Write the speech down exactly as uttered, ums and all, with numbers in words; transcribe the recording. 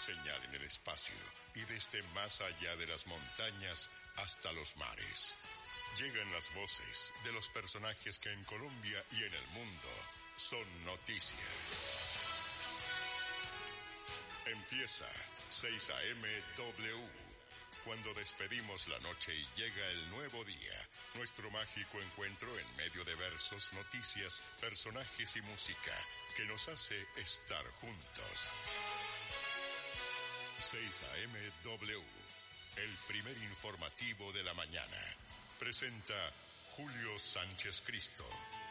señal en el espacio y desde más allá de las montañas hasta los mares. Llegan las voces de los personajes que en Colombia y en el mundo son noticia. Empieza seis A M W. Cuando despedimos la noche y llega el nuevo día, nuestro mágico encuentro en medio de versos, noticias, personajes y música que nos hace estar juntos. seis A M W, el primer informativo de la mañana. Presenta Julio Sánchez Cristo.